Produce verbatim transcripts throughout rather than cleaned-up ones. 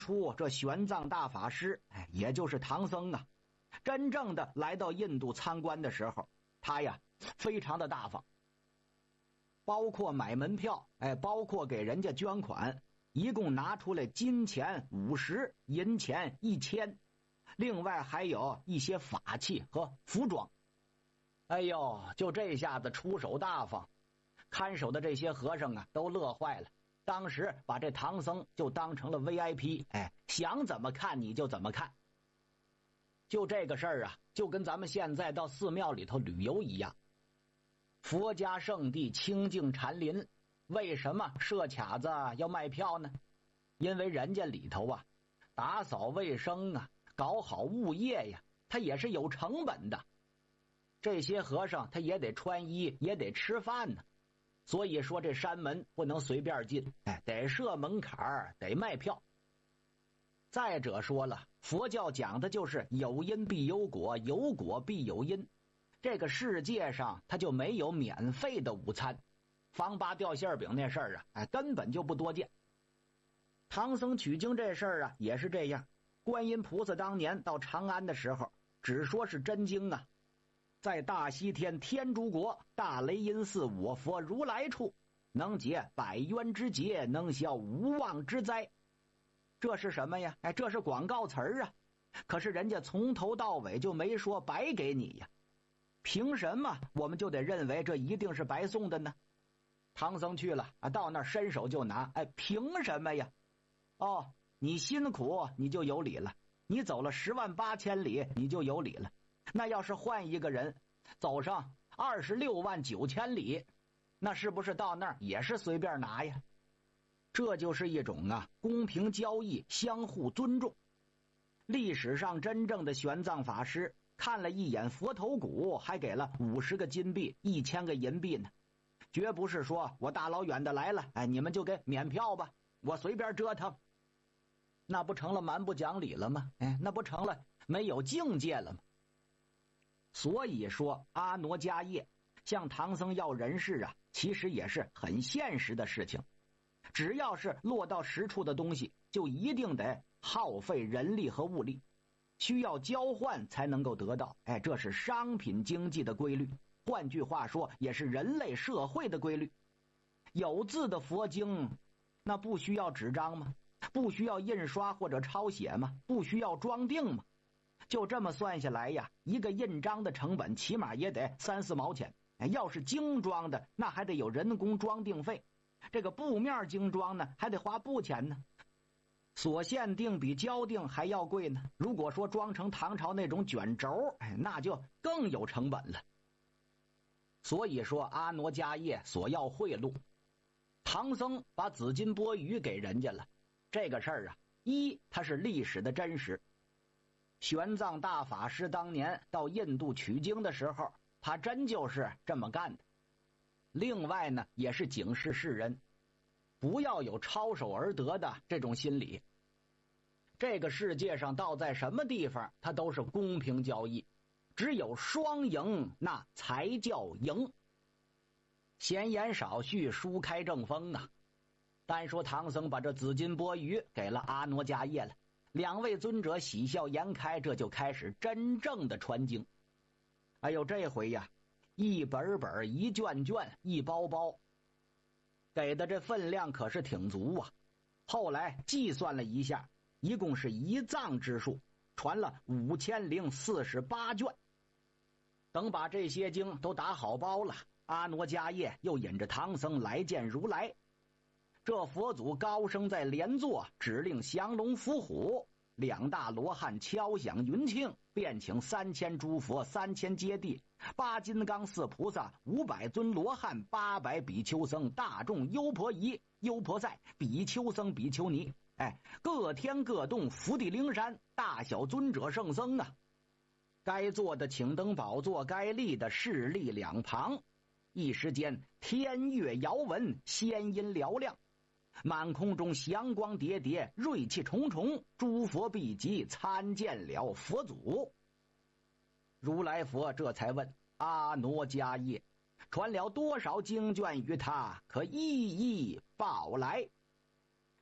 初这玄奘大法师，哎，也就是唐僧啊，真正的来到印度参观的时候，他呀非常的大方，包括买门票，哎，包括给人家捐款，一共拿出来金钱五十，银钱一千，另外还有一些法器和服装。哎呦，就这下子出手大方，看守的这些和尚啊都乐坏了。当时把这唐僧就当成了 V I P， 哎，想怎么看你就怎么看。就这个事儿啊，就跟咱们现在到寺庙里头旅游一样。佛家圣地清净禅林，为什么设卡子要卖票呢？因为人家里头啊，打扫卫生啊，搞好物业呀，它也是有成本的。这些和尚他也得穿衣，也得吃饭呢。所以说这山门不能随便进，哎，得设门槛，得卖票。再者说了，佛教讲的就是有因必有果，有果必有因。这个世界上它就没有免费的午餐，房拔吊馅饼那事儿啊，哎，根本就不多见。唐僧取经这事儿啊，也是这样。观音菩萨当年到长安的时候，只说是真经啊。在大西天天竺国大雷音寺我佛如来处，能解百冤之结，能消无妄之灾。这是什么呀？哎，这是广告词儿啊。可是人家从头到尾就没说白给你呀，凭什么我们就得认为这一定是白送的呢？唐僧去了啊，到那儿伸手就拿，哎，凭什么呀？哦，你辛苦你就有理了，你走了十万八千里你就有理了。那要是换一个人走上二十六万九千里，那是不是到那儿也是随便拿呀？这就是一种啊公平交易，相互尊重。历史上真正的玄奘法师看了一眼佛头骨，还给了五十个金币，一千个银币呢。绝不是说我大老远的来了，哎，你们就给免票吧，我随便折腾。那不成了蛮不讲理了吗？哎，那不成了没有境界了吗？所以说阿傩迦叶向唐僧要人事啊，其实也是很现实的事情。只要是落到实处的东西，就一定得耗费人力和物力，需要交换才能够得到。哎，这是商品经济的规律，换句话说，也是人类社会的规律。有字的佛经，那不需要纸张吗？不需要印刷或者抄写吗？不需要装订吗？就这么算下来呀，一个印章的成本起码也得三四毛钱。要是精装的，那还得有人工装订费。这个布面精装呢，还得花布钱呢。所限定比交定还要贵呢。如果说装成唐朝那种卷轴，哎，那就更有成本了。所以说阿傩迦叶索要贿赂，唐僧把紫金钵盂给人家了。这个事儿啊，一它是历史的真实。玄奘大法师当年到印度取经的时候，他真就是这么干的。另外呢，也是警示世人，不要有抄手而得的这种心理。这个世界上到在什么地方，它都是公平交易，只有双赢，那才叫赢。闲言少叙，书开正风啊。单说唐僧把这紫金钵盂给了阿傩迦叶了，两位尊者喜笑颜开，这就开始真正的传经。哎呦，这回呀，一本本，一卷卷，一包包，给的这分量可是挺足啊。后来计算了一下，一共是一藏之数，传了五千零四十八卷。等把这些经都打好包了，阿傩迦叶又引着唐僧来见如来。这佛祖高声在莲座指令降龙伏虎，两大罗汉敲响云磬，便请三千诸佛，三千揭谛，八金刚，四菩萨，五百尊罗汉，八百比丘僧，大众优婆夷、优婆塞、比丘僧、比丘尼，哎，各天各洞，福地灵山，大小尊者圣僧啊！该坐的请登宝座，该立的势立两旁。一时间天乐遥闻，仙音嘹亮，满空中祥光叠叠，瑞气重重，诸佛毕集参见了佛祖。如来佛这才问阿傩迦叶，传了多少经卷于他，可一一报来。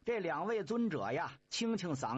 这两位尊者呀，清清嗓